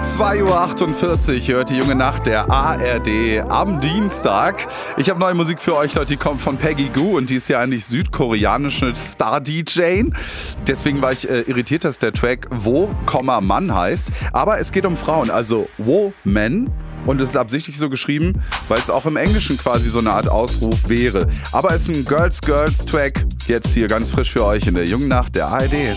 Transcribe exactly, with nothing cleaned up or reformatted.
zwei Uhr achtundvierzig hört die junge Nacht der A R D am Dienstag. Ich habe neue Musik für euch, Leute, die kommt von Peggy Gou und die ist ja eigentlich südkoreanische Star-D J. Deswegen war ich äh, irritiert, dass der Track Wo, Mann heißt. Aber es geht um Frauen, also Woman. Und es ist absichtlich so geschrieben, weil es auch im Englischen quasi so eine Art Ausruf wäre. Aber es ist ein Girls-Girls-Track, jetzt hier ganz frisch für euch in der jungen Nacht der A R D.